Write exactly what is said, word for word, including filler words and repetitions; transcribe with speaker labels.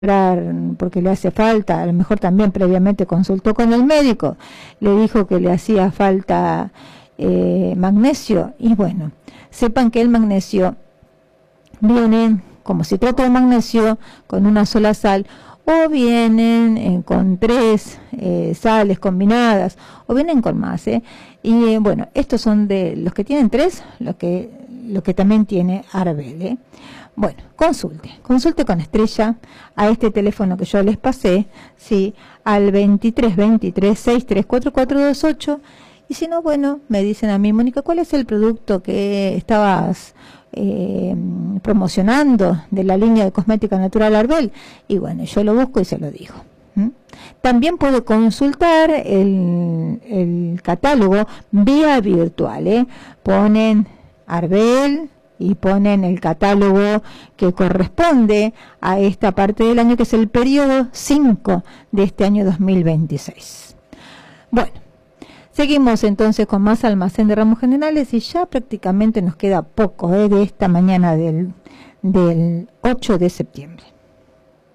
Speaker 1: porque le hace falta, a lo mejor también previamente consultó con el médico, le dijo que le hacía falta eh, magnesio, y bueno, sepan que el magnesio viene, como se trata de magnesio, con una sola sal, o vienen eh, con tres eh, sales combinadas, o vienen con más, ¿eh? Y eh, bueno, estos son de los que tienen tres, lo que, lo que también tiene Arbel, ¿eh? Bueno, consulte, consulte con Estrella a este teléfono que yo les pasé, sí, al veintitrés veintitrés sesenta y tres cuarenta y cuatro veintiocho, y si no, bueno, me dicen a mí, Mónica, ¿cuál es el producto que estabas eh, promocionando de la línea de cosmética natural Arbel? Y bueno, yo lo busco y se lo digo. ¿Mm? También puedo consultar el, el catálogo vía virtual, ¿eh? Ponen Arbel y ponen el catálogo que corresponde a esta parte del año, que es el periodo cinco de este año dos mil veintiséis. Bueno, seguimos entonces con más almacén de ramos generales y ya prácticamente nos queda poco, ¿eh? de esta mañana del, del ocho de septiembre.